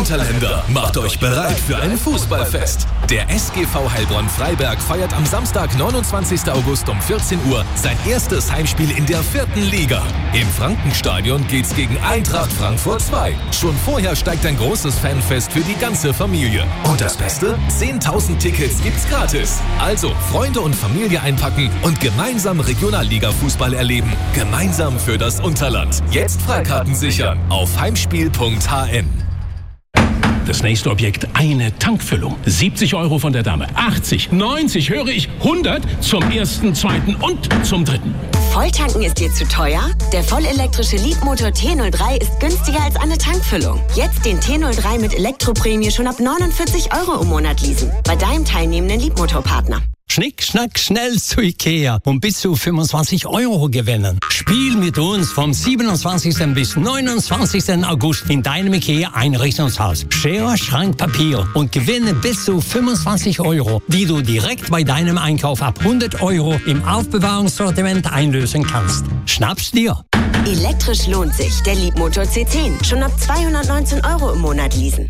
Unterländer, macht euch bereit für ein Fußballfest. Der SGV Heilbronn-Freiberg feiert am Samstag, 29. August um 14 Uhr sein erstes Heimspiel in der 4. Liga. Im Frankenstadion geht's gegen Eintracht Frankfurt 2. Schon vorher steigt ein großes Fanfest für die ganze Familie. Und das Beste? 10.000 Tickets gibt's gratis. Also Freunde und Familie einpacken und gemeinsam Regionalliga-Fußball erleben. Gemeinsam für das Unterland. Jetzt Freikarten sichern auf heimspiel.hn. Das nächste Objekt, eine Tankfüllung. 70 € von der Dame. 80, 90, höre ich, 100 zum ersten, zweiten und zum dritten. Volltanken ist dir zu teuer? Der vollelektrische Leadmotor T03 ist günstiger als eine Tankfüllung. Jetzt den T03 mit Elektroprämie schon ab 49 € im Monat leasen. Bei deinem teilnehmenden Leadmotorpartner. Schnick, schnack, schnell zu Ikea und bis zu 25 € gewinnen. Spiel mit uns vom 27. bis 29. August in deinem Ikea-Einrichtungshaus. Schere, Schrank, Papier und gewinne bis zu 25 €, die du direkt bei deinem Einkauf ab 100 € im Aufbewahrungssortiment einlösen kannst. Schnapp's dir! Elektrisch lohnt sich. Der Leadmotor C10. Schon ab 219 € im Monat leasen.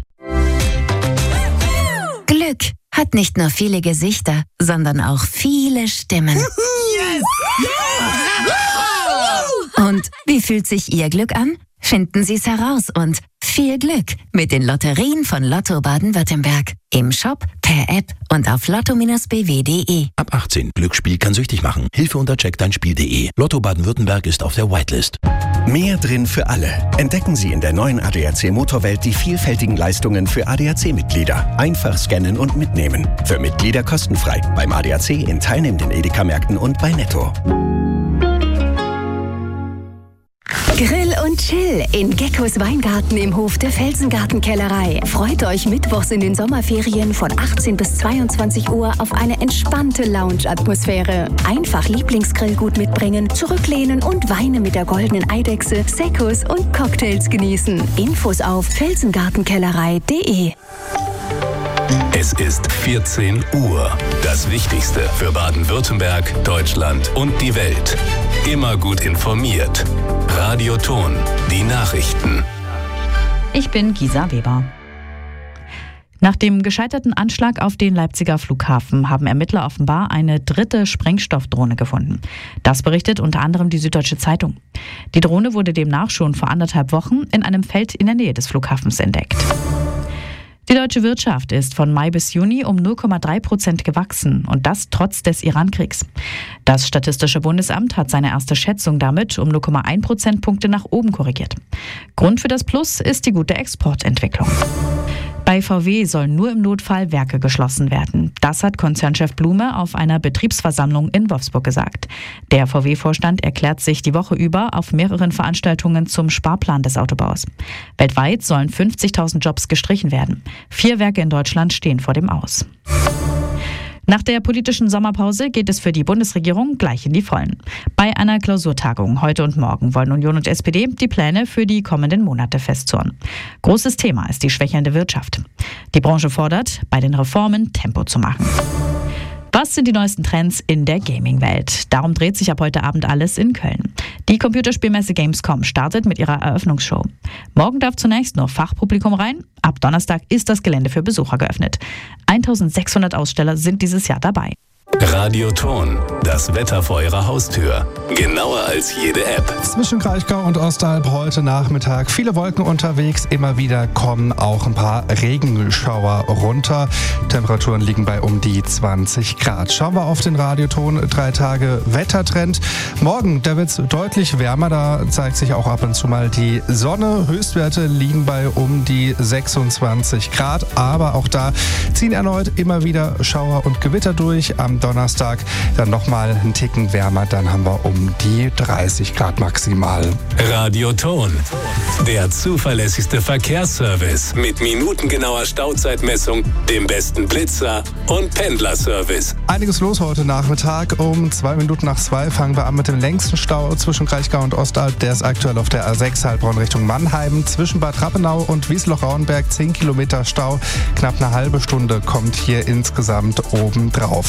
Glück hat nicht nur viele Gesichter, sondern auch viele Stimmen. Yes! Und wie fühlt sich Ihr Glück an? Finden Sie es heraus und viel Glück mit den Lotterien von Lotto Baden-Württemberg. Im Shop, per App und auf lotto-bw.de. Ab 18. Glücksspiel kann süchtig machen. Hilfe unter checkdeinspiel.de. Lotto Baden-Württemberg ist auf der Whitelist. Mehr drin für alle. Entdecken Sie in der neuen ADAC Motorwelt die vielfältigen Leistungen für ADAC-Mitglieder. Einfach scannen und mitnehmen. Für Mitglieder kostenfrei. Beim ADAC in teilnehmenden Edeka-Märkten und bei Netto. Grill und Chill in Geckos Weingarten im Hof der Felsengartenkellerei. Freut euch mittwochs in den Sommerferien von 18 bis 22 Uhr auf eine entspannte Lounge-Atmosphäre. Einfach Lieblingsgrillgut mitbringen, zurücklehnen und Weine mit der goldenen Eidechse, Seccos und Cocktails genießen. Infos auf felsengartenkellerei.de. Es ist 14 Uhr. Das Wichtigste für Baden-Württemberg, Deutschland und die Welt. Immer gut informiert. Radio Ton, die Nachrichten. Ich bin Gisa Weber. Nach dem gescheiterten Anschlag auf den Leipziger Flughafen haben Ermittler offenbar eine dritte Sprengstoffdrohne gefunden. Das berichtet unter anderem die Süddeutsche Zeitung. Die Drohne wurde demnach schon vor 1,5 Wochen in einem Feld in der Nähe des Flughafens entdeckt. Die deutsche Wirtschaft ist von Mai bis Juni um 0,3% gewachsen und das trotz des Iran-Kriegs. Das Statistische Bundesamt hat seine erste Schätzung damit um 0,1 Prozentpunkte nach oben korrigiert. Grund für das Plus ist die gute Exportentwicklung. Bei VW sollen nur im Notfall Werke geschlossen werden. Das hat Konzernchef Blume auf einer Betriebsversammlung in Wolfsburg gesagt. Der VW-Vorstand erklärt sich die Woche über auf mehreren Veranstaltungen zum Sparplan des Autobaus. Weltweit sollen 50.000 Jobs gestrichen werden. 4 Werke in Deutschland stehen vor dem Aus. Nach der politischen Sommerpause geht es für die Bundesregierung gleich in die Vollen. Bei einer Klausurtagung heute und morgen wollen Union und SPD die Pläne für die kommenden Monate festzurren. Großes Thema ist die schwächelnde Wirtschaft. Die Branche fordert, bei den Reformen Tempo zu machen. Was sind die neuesten Trends in der Gaming-Welt? Darum dreht sich ab heute Abend alles in Köln. Die Computerspielmesse Gamescom startet mit ihrer Eröffnungsshow. Morgen darf zunächst nur Fachpublikum rein. Ab Donnerstag ist das Gelände für Besucher geöffnet. 1.600 Aussteller sind dieses Jahr dabei. Radio Ton, das Wetter vor Ihrer Haustür. Genauer als jede App. Zwischen Kraichgau und Ostalb heute Nachmittag viele Wolken unterwegs. Immer wieder kommen auch ein paar Regenschauer runter. Temperaturen liegen bei um die 20 Grad. Schauen wir auf den Radioton 3 Tage Wettertrend. Morgen, da wird es deutlich wärmer. Da zeigt sich auch ab und zu mal die Sonne. Höchstwerte liegen bei um die 26 Grad. Aber auch da ziehen erneut immer wieder Schauer und Gewitter durch. Am Donnerstag dann nochmal einen Ticken wärmer, dann haben wir um die 30 Grad maximal. Radio Ton, der zuverlässigste Verkehrsservice mit minutengenauer Stauzeitmessung, dem besten Blitzer und Pendlerservice. Einiges los heute Nachmittag. Um 2 Minuten nach 2 fangen wir an mit dem längsten Stau zwischen Kraichgau und Ostalb. Der ist aktuell auf der A6 Heilbronn Richtung Mannheim. Zwischen Bad Rappenau und Wiesloch-Rauenberg 10 Kilometer Stau. Knapp eine halbe Stunde kommt hier insgesamt oben drauf.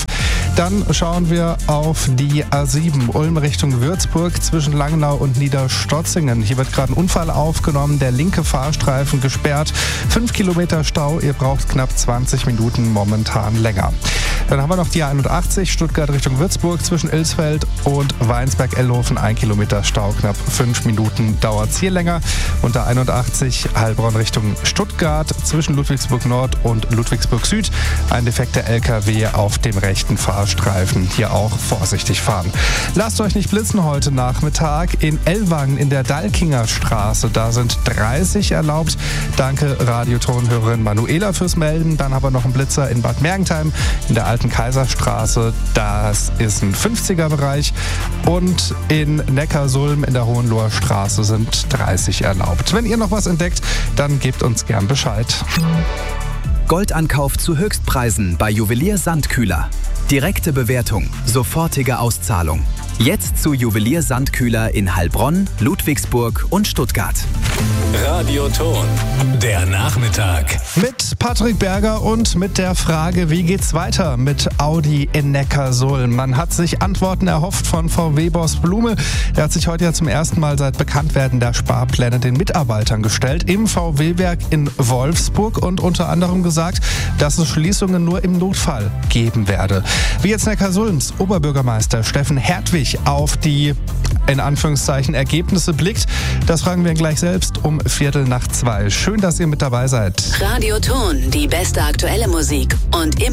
Dann schauen wir auf die A7 Ulm Richtung Würzburg zwischen Langenau und Niederstotzingen. Hier wird gerade ein Unfall aufgenommen, der linke Fahrstreifen gesperrt. 5 Kilometer Stau, ihr braucht knapp 20 Minuten momentan länger. Dann haben wir noch die 81 Stuttgart Richtung Würzburg zwischen Ilsfeld und Weinsberg-Ellhofen. 1 Kilometer Stau, knapp 5 Minuten dauert es hier länger. Und der 81 Heilbronn Richtung Stuttgart zwischen Ludwigsburg Nord und Ludwigsburg Süd. Ein defekter LKW auf dem rechten Fahrstreifen. Hier auch vorsichtig fahren. Lasst euch nicht blitzen heute Nachmittag. In Ellwangen in der Dalkinger Straße, da sind 30 erlaubt. Danke Radiotonhörerin Manuela fürs Melden. Dann haben wir noch einen Blitzer in Bad Mergentheim in der Alten Kaiserstraße. Das ist ein 50er-Bereich. Und in Neckarsulm in der Hohenloher Straße sind 30 erlaubt. Wenn ihr noch was entdeckt, dann gebt uns gern Bescheid. Goldankauf zu Höchstpreisen bei Juwelier Sandkühler. Direkte Bewertung, sofortige Auszahlung. Jetzt zu Juwelier Sandkühler in Heilbronn, Ludwigsburg und Stuttgart. Radioton, der Nachmittag. Mit Patrick Berger und mit der Frage, wie geht's weiter mit Audi in Neckarsulm? Man hat sich Antworten erhofft von VW-Boss Blume. Er hat sich heute ja zum ersten Mal seit Bekanntwerden der Sparpläne den Mitarbeitern gestellt im VW-Werk in Wolfsburg und unter anderem gesagt, dass es Schließungen nur im Notfall geben werde. Wie jetzt Neckarsulms Oberbürgermeister Steffen Hertwig auf die, in Anführungszeichen, Ergebnisse blickt, das fragen wir ihn gleich selbst um 1:15. Schön, dass ihr mit dabei seid. Radioton, die beste aktuelle Musik und immer